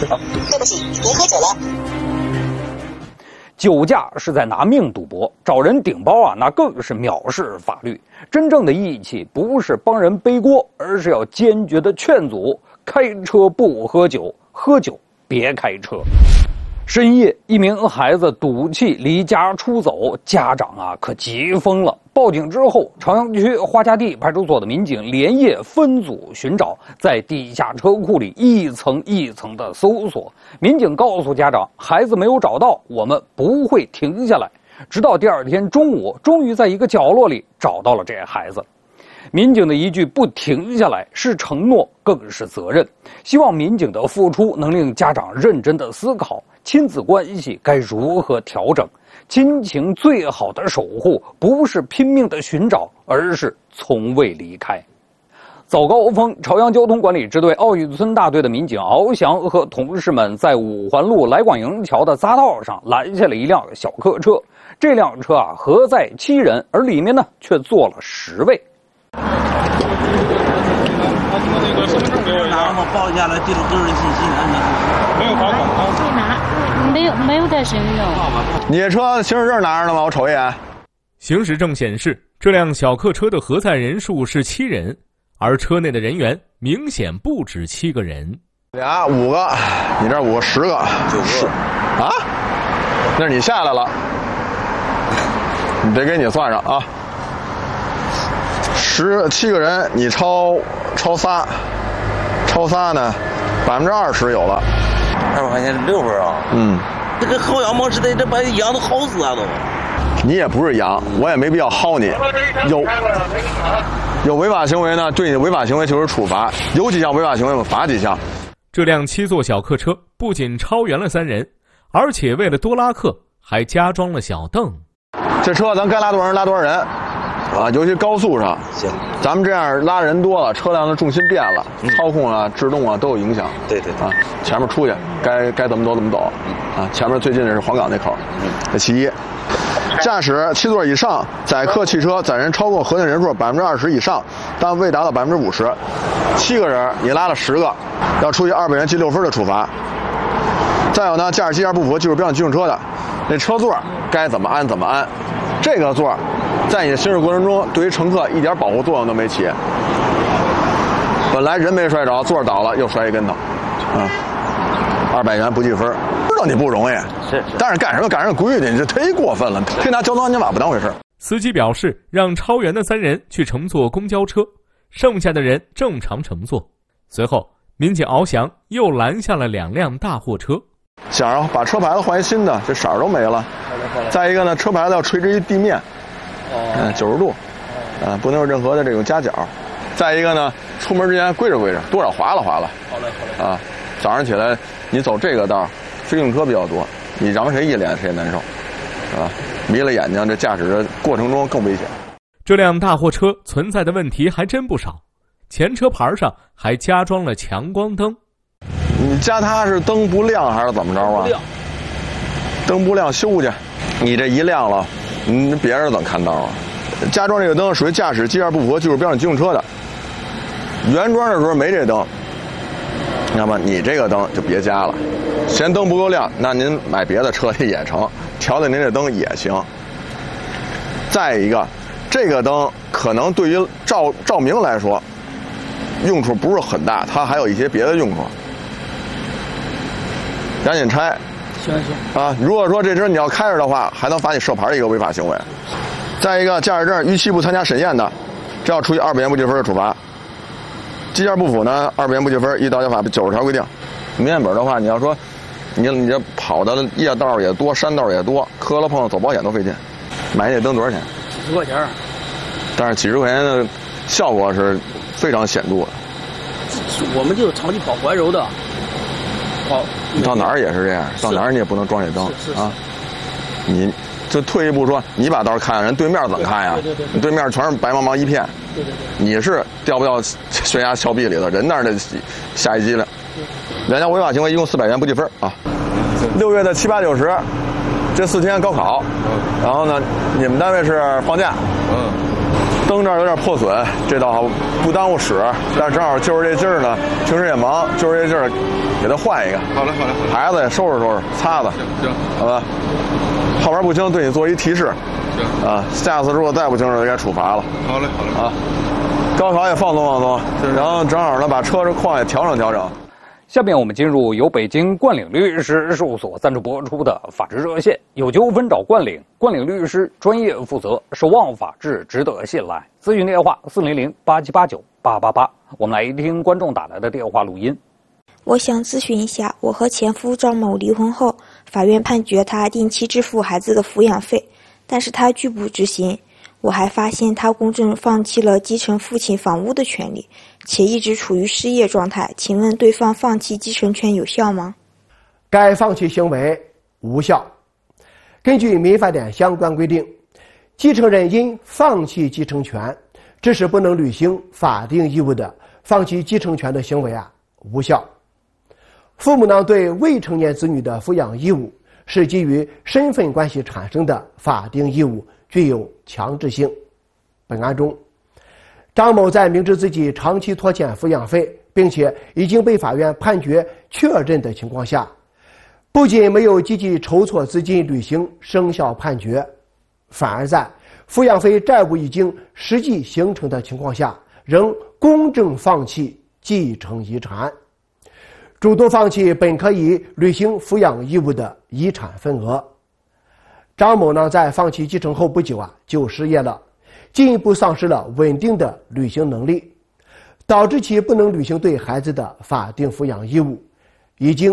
对不起，您喝酒了。 酒驾是在拿命赌博，找人顶包啊，那更是藐视法律。真正的义气不是帮人背锅，而是要坚决的劝阻：开车不喝酒，喝酒别开车。深夜，一名孩子赌气离家出走，家长啊可急疯了。报警之后，朝阳区花家地派出所的民警连夜分组寻找，在地下车库里一层一层的搜索。民警告诉家长，孩子没有找到，我们不会停下来。直到第二天中午，终于在一个角落里找到了这孩子。民警的一句不停下来是承诺，更是责任。希望民警的付出能令家长认真的思考亲子关系该如何调整。亲情最好的守护不是拼命的寻找，而是从未离开。早高峰，朝阳交通管理支队奥运村大队的民警敖翔和同事们在五环路来广营桥的匝道上拦下了一辆小客车。这辆车啊，核载7人，而里面呢却坐了10位。 拿我报下来记录个人信息呢？没有罚款啊？ 没有带身份证。 你这车行驶证拿着呢吗？我瞅一眼。 行驶证显示，这辆小客车的核载人数是7人，而车内的人员明显不止7个人。 俩5个，你这5个10个，9个啊？那是你下来了，你得给你算上啊。7个人，你超仨呢，20%有了。 200块钱6分啊？ 嗯， 这个薅羊毛似的，这把羊都薅死啊都。 你也不是羊，我也没必要薅你。有违法行为呢，对你的违法行为就是处罚，有几项违法行为我罚几项。 这辆7座小客车不仅超员了3人，而且为了多拉客，还加装了小凳。 这车咱该拉多少人拉多少人。啊，尤其高速上， 行， 咱们这样拉人多了，车辆的重心变了，操控啊、制动啊都有影响。 对啊， 前面出去该怎么走怎么走。啊，前面最近的是黄岗那口，这其一。驾驶7座以上载客汽车载人超过核定人数20%以上，但未达到50%，7个人你拉了10个，要处以200元记6分的处罚。再有呢，驾驶机件不符合技术标准机动车的，那车座该怎么安怎么安。这个座在你的行驶过程中对于乘客一点保护作用都没起，本来人没摔着，座倒了又摔一跟头，200元不记分。知道你不容易， 是， 但是干什么规矩，你这忒过分了，忒拿交通安全法不当回事。 司机表示让超员的3人去乘坐公交车，剩下的人正常乘坐。随后民警翱翔又拦下了2辆大货车， 想要把车牌子换一新的，这色儿都没了。再一个呢，车牌子要垂直于地面，90度，不能有任何的这种夹角。再一个呢，出门之前归着，多少划拉。好嘞。啊，早上起来你走这个道，非用车比较多，你让谁一脸谁难受，啊，迷了眼睛，这驾驶的过程中更危险。 这辆大货车存在的问题还真不少，前车牌上还加装了强光灯。 你加它是灯不亮还是怎么着啊？灯不亮修去，你这一亮了，别人怎么看道啊？加装这个灯属于驾驶机件不符合技术标准机动车的，原装的时候没这灯，那么你这个灯就别加了。嫌灯不够亮，那您买别的车去也成，调调您这灯也行。再一个，这个灯可能对于照明来说用处不是很大，它还有一些别的用处，赶紧拆。 行啊，如果说这车你要开着的话，还能罚你涉牌的一个违法行为。再一个，驾驶证逾期不参加审验的，这要处以200元不记分的处罚。机件不符呢，200元不记分，依道交法90条规定。明显本的话，你要说你这跑的夜道也多，山道也多，磕了碰了走保险都费劲。买那灯多少钱 ？几十块钱。 但是几十块钱的效果是非常显著的。 我们就长期跑怀柔的。 你到哪儿也是这样，到哪儿你也不能装这灯啊！你就退一步说，你把道看，人对面怎么看呀？你对面全是白茫茫一片，你是掉不掉悬崖峭壁里头？人那儿的下一机灵。2项违法行为一共400元不记分啊！6月的7、8、9、10，这4天高考，然后呢，你们单位是放假，灯灯这儿有点破损，这倒好不耽误使，但正好就是这劲儿呢，平时也忙，就是这劲儿，给他换一个。 好嘞，好嘞，好嘞。 孩子也收拾收拾，擦擦。 行， 好吧。后边不行，对你做一提示。 行。 啊，下次如果再不行，就该处罚了。 好嘞，好嘞。 啊，高潮也放松放松，然后正好呢，把车这况也调整调整。 下面我们进入由北京冠岭律师事务所赞助播出的法治热线，有纠纷找冠岭，冠岭律师专业负责，守望法治，值得信赖。咨询电话400-8789-888。我们来听观众打来的电话录音。 我想咨询一下，我和前夫张某离婚后，法院判决他定期支付孩子的抚养费，但是他拒不执行。我还发现他公证放弃了继承父亲房屋的权利，且一直处于失业状态。请问对方放弃继承权有效吗？ 该放弃行为无效。根据民法典相关规定，继承人因放弃继承权，致使不能履行法定义务的，放弃继承权的行为无效。父母对未成年子女的抚养义务是基于身份关系产生的法定义务，具有强制性。本案中，张某在明知自己长期拖欠抚养费，并且已经被法院判决确认的情况下，不仅没有积极筹措资金履行生效判决，反而在抚养费债务已经实际形成的情况下，仍公证放弃继承遗产，主动放弃本可以履行抚养义务的遗产份额。张某在放弃继承后不久就失业了，进一步丧失了稳定的履行能力，导致其不能履行对孩子的法定抚养义务，已经